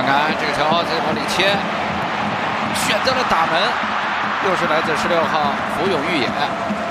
看这个球再往里切，选择了打门，又是来自16号福永裕也。